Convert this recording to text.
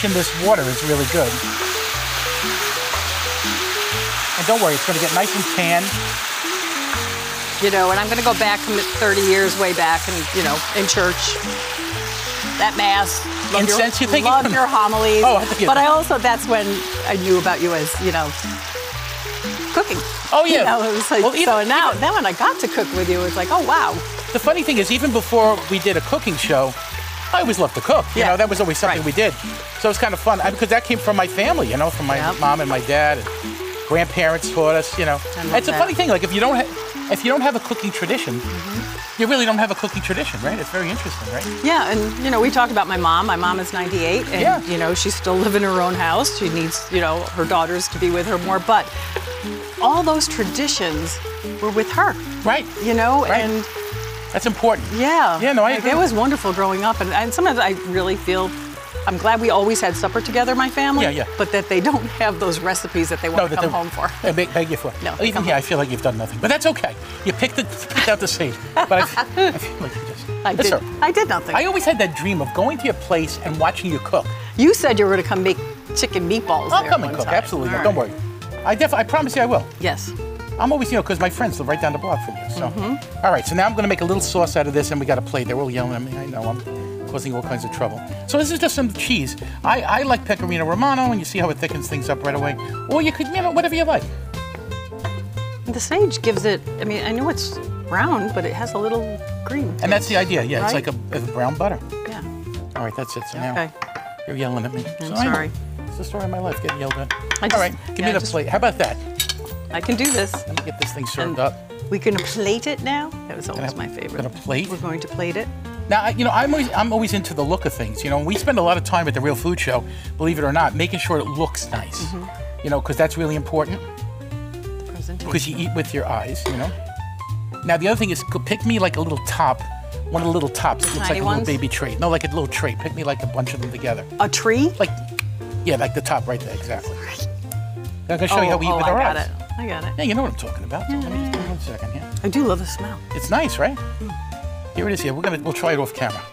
in this water is really good. And don't worry, it's going to get nice and tan. You know, and I'm going to go back from 30 years way back and, you know, in church. That mass. Incense, you think? Love your homilies. Oh, I think but I also, that's when I knew about you as, you know, cooking. Oh, yeah. You know, it was like, well, so now, then when I got to cook with you, it was like, oh, wow. The funny thing is, even before we did a cooking show, I always loved to cook. You know, that was always something we did. So it was kind of fun because that came from my family, you know, from my mom and my dad. And grandparents taught us, you know. It's a funny thing, like if you don't have a cooking tradition, you really don't have a cooking tradition, right? It's very interesting, right? Yeah, and you know, we talked about my mom. My mom is 98, and you know, she's still living in her own house. She needs, you know, her daughters to be with her more, but all those traditions were with her. Right. You know, and that's important. Yeah. Yeah, no, I agree. It was wonderful growing up, and sometimes I really feel I'm glad we always had supper together, my family. Yeah. But that they don't have those recipes that they want to come home for. I beg you for. No. Even here, I feel like you've done nothing, but that's okay. You picked out the seed, but I feel like you just. I did nothing. I always had that dream of going to your place and watching you cook. You said you were going to come make chicken meatballs. I'll come and cook. Time. Absolutely. Don't worry. I promise you I will. Yes. I'm always, you know, because my friends live right down the block from you. So, all right. So now I'm going to make a little sauce out of this, and we got a plate. They're all yelling at me. I know I'm causing all kinds of trouble. So this is just some cheese. I like Pecorino Romano, and you see how it thickens things up right away. Or you could, you know, whatever you like. The sage gives it. I mean, I know it's brown, but it has a little green. And that's the idea. Yeah, right? It's like a brown butter. Yeah. All right, that's it. So now you're yelling at me. I'm sorry. It's the story of my life, getting yelled at. All right, give me the plate. How about that? I can do this. Let me get this thing served up. We can plate it now. That was always my favorite. Gonna plate? We're going to plate it. Now, you know, I'm always into the look of things. You know, we spend a lot of time at the Real Food Show, believe it or not, making sure it looks nice. You know, because that's really important. Because you eat with your eyes, you know. Now, the other thing is, pick me like a little top, one of the little tops that looks like a little baby tray. No, like a little tray. Pick me like a bunch of them together. A tree? Like, yeah, like the top right there, exactly. I'm gonna show you how we eat with our eyes. I got it. Yeah, you know what I'm talking about. So let me just give me 1 second here. I do love the smell. It's nice, right? Here it is. Here we'll try it off camera.